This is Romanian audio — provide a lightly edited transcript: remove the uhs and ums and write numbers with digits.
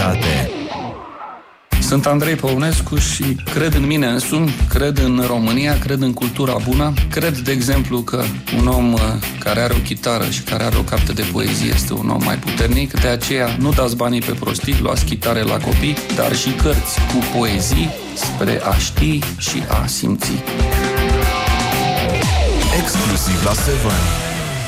Actualitate. Sunt Andrei Păunescu și cred în mine însumi, cred în România, cred în cultura bună. Cred, de exemplu, că un om care are o chitară și care are o carte de poezie este un om mai puternic. De aceea nu dați banii pe prostii, luați chitare la copii, dar și cărți cu poezii spre a ști și a simți. Exclusiv la 7.